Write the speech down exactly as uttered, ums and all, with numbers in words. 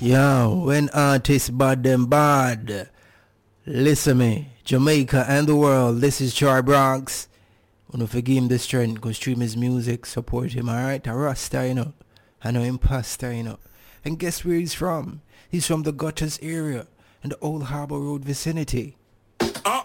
Yo, when artists bad them bad. Listen me, Jamaica and the world, this is Troy Bronx. Wanna forgive him the strength, go stream his music, support him, alright? A Rasta, you know. I know imposter, you know. And guess where he's from? He's from the Gutters area and the Old Harbour Road vicinity. Uh